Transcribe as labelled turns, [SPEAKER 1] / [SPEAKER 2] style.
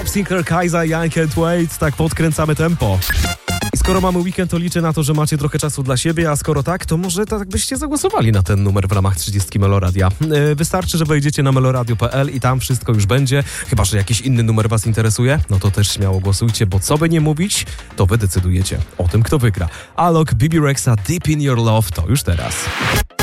[SPEAKER 1] Sinclair Kaiser, I Can't Wait. Tak podkręcamy tempo. I skoro mamy weekend, to liczę na to, że macie trochę czasu dla siebie, a skoro tak, to może tak byście zagłosowali na ten numer w ramach 30 Meloradia. Wystarczy, że wejdziecie na meloradio.pl i tam wszystko już będzie. Chyba że jakiś inny numer was interesuje, no to też śmiało głosujcie, bo co by nie mówić, to wy decydujecie o tym, kto wygra. Alok, Bibi Rexa, Deep in Your Love, to już teraz.